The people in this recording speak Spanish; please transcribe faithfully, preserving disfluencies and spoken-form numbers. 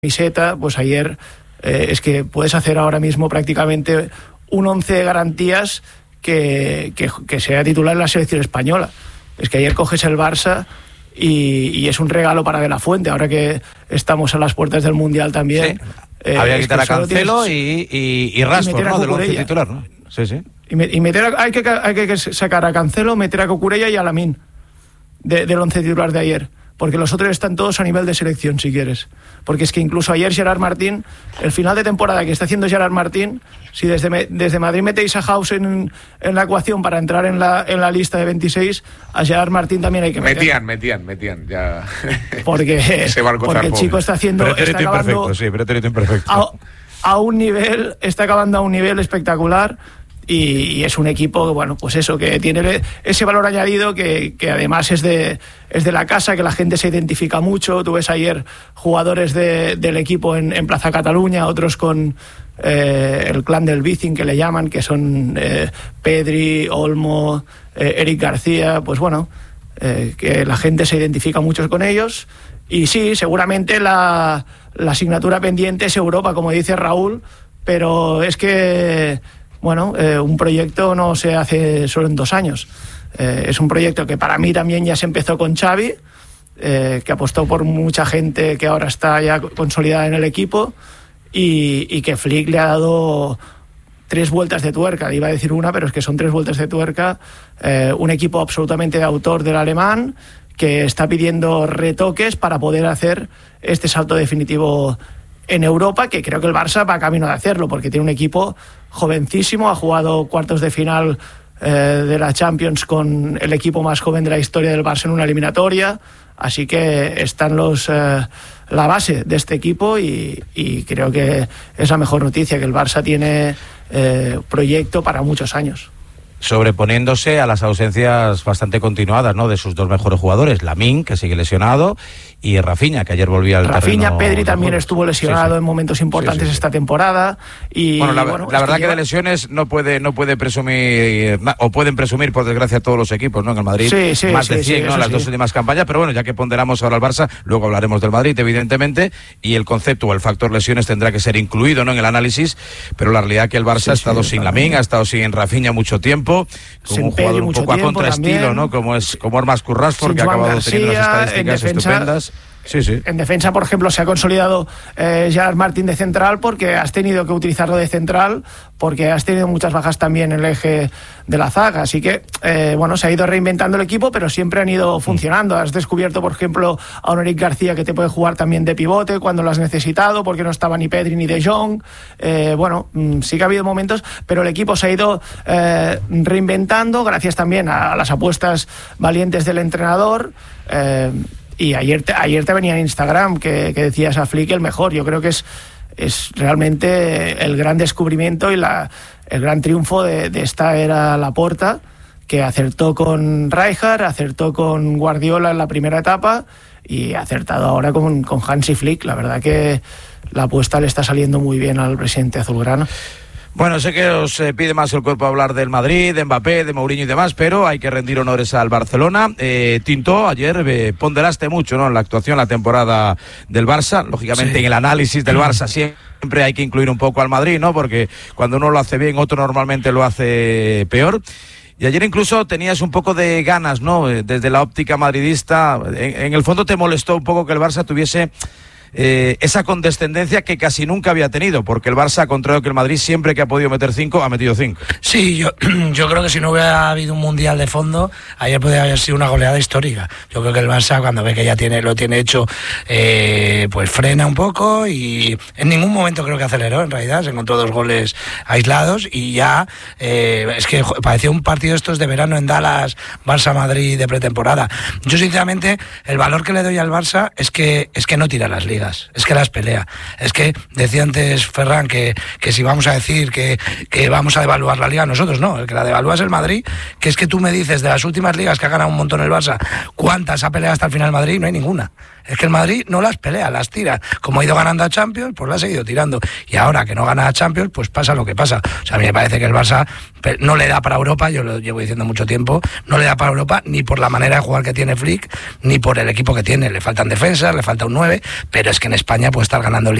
camiseta, pues ayer eh, es que puedes hacer ahora mismo prácticamente un once de garantías que, que, que sea titular en la selección española. Es que ayer coges el Barça y, y es un regalo para De La Fuente, ahora que estamos a las puertas del Mundial también. Sí. Eh, Había que quitar a Cancelo tienes, y, y, y Rashford, ¿no? Del once titular, ¿no? Sí, sí. Y, me, y meter a, hay, que, hay que sacar a Cancelo, meter a Cucurella y a Lamine de, del once titular de ayer. Porque los otros están todos a nivel de selección, si quieres. Porque es que incluso ayer Gerard Martín, el final de temporada que está haciendo Gerard Martín, si desde, desde Madrid metéis a House en, en la ecuación para entrar en la, en la lista de veintiséis, a Gerard Martín también hay que meter. Metían, metían, metían, ya. Porque, Ese barco porque el chico está haciendo... Pretérito está imperfecto, sí, pretérito imperfecto. A, a un nivel, está acabando a un nivel espectacular. Y, y es un equipo que, bueno, pues eso, que tiene ese valor añadido que, que además es de, es de la casa, que la gente se identifica mucho. Tú ves ayer jugadores de, del equipo en, en Plaza Cataluña, otros con eh, el clan del Bicing, que le llaman, que son eh, Pedri, Olmo, eh, Eric García, pues bueno, eh, que la gente se identifica mucho con ellos. Y sí, seguramente la, la asignatura pendiente es Europa, como dice Raúl, pero es que... Bueno, eh, un proyecto no se hace solo en dos años. Eh, es un proyecto que para mí también ya se empezó con Xavi, eh, que apostó por mucha gente que ahora está ya consolidada en el equipo y, y que Flick le ha dado tres vueltas de tuerca. Iba a decir una, pero es que son tres vueltas de tuerca. Eh, un equipo absolutamente de autor del alemán que está pidiendo retoques para poder hacer este salto definitivo en Europa, que creo que el Barça va camino de hacerlo, porque tiene un equipo jovencísimo, ha jugado cuartos de final eh, de la Champions con el equipo más joven de la historia del Barça en una eliminatoria, así que están los eh, la base de este equipo y, y creo que es la mejor noticia, que el Barça tiene eh, proyecto para muchos años. Sobreponiéndose a las ausencias bastante continuadas, ¿no?, de sus dos mejores jugadores, Lamine, que sigue lesionado, y Rafinha, que ayer volvía al Rafinha, terreno. Pedri también estuvo lesionado sí, sí. en momentos importantes sí, sí, sí. esta temporada. Y bueno, la, bueno, la verdad que, que lleva... de lesiones no puede no puede presumir, o pueden presumir, por desgracia, todos los equipos, ¿no? En el Madrid, sí, sí, más sí, de cien, sí, ¿no? Las sí. dos últimas campañas, pero bueno, ya que ponderamos ahora al Barça, luego hablaremos del Madrid, evidentemente, y el concepto o el factor lesiones tendrá que ser incluido, ¿no?, en el análisis, pero la realidad es que el Barça sí, ha estado sí, sin Lamine, ha estado sin Rafinha mucho tiempo, como sin un jugador un poco a contraestilo, también. ¿no? Como es como es Marcus Rashford, que ha acabado García, teniendo unas estadísticas defensa, estupendas. Sí, sí. En defensa, por ejemplo, se ha consolidado eh, Gerard Martín de central, porque has tenido que utilizarlo de central, porque has tenido muchas bajas también en el eje de la zaga. Así que, eh, bueno, se ha ido reinventando el equipo, pero siempre han ido funcionando. Has descubierto, por ejemplo, a un Eric García que te puede jugar también de pivote cuando lo has necesitado, porque no estaba ni Pedri ni De Jong. Eh, bueno, sí que ha habido momentos, pero el equipo se ha ido eh, reinventando, gracias también a las apuestas valientes del entrenador. Eh, Y ayer te, ayer te venía en Instagram que, que decías a Flick el mejor. Yo creo que es, es realmente el gran descubrimiento y la, el gran triunfo de, de esta era Laporta, que acertó con Rijkaard, acertó con Guardiola en la primera etapa y ha acertado ahora con, con Hansi Flick. La verdad que la apuesta le está saliendo muy bien al presidente azulgrana. Bueno, sé que os eh, pide más el cuerpo hablar del Madrid, de Mbappé, de Mourinho y demás, pero hay que rendir honores al Barcelona. Eh, Tinto, ayer eh, ponderaste mucho, ¿no?, en la actuación, la temporada del Barça. Lógicamente, sí. En el análisis del Barça siempre hay que incluir un poco al Madrid, ¿no?, porque cuando uno lo hace bien, otro normalmente lo hace peor. Y ayer incluso tenías un poco de ganas, ¿no?, desde la óptica madridista. En, en el fondo te molestó un poco que el Barça tuviese... Eh, esa condescendencia que casi nunca había tenido, porque el Barça, contrario que el Madrid, siempre que ha podido meter cinco, ha metido cinco. Sí, yo, yo creo que si no hubiera habido un mundial de fondo, ayer podría haber sido una goleada histórica. Yo creo que el Barça, cuando ve que ya tiene lo tiene hecho, eh, pues frena un poco y en ningún momento creo que aceleró, en realidad, se encontró dos goles aislados y ya, eh, es que parecía un partido estos de verano en Dallas, Barça-Madrid de pretemporada. Yo, sinceramente, el valor que le doy al Barça es que, es que no tira las ligas. Es que las pelea. Es que decía antes Ferran que, que si vamos a decir que, que vamos a devaluar la liga, nosotros no, el que la devalúa es el Madrid, que es que tú me dices de las últimas ligas que ha ganado un montón el Barça, ¿cuántas ha peleado hasta el final Madrid? No hay ninguna. Es que el Madrid no las pelea, las tira. Como ha ido ganando a Champions, pues las ha ido tirando. Y ahora que no gana a Champions, pues pasa lo que pasa. O sea, a mí me parece que el Barça no le da para Europa, yo lo llevo diciendo mucho tiempo, no le da para Europa ni por la manera de jugar que tiene Flick, ni por el equipo que tiene. Le faltan defensas, le falta un nueve, pero es que en España puede estar ganando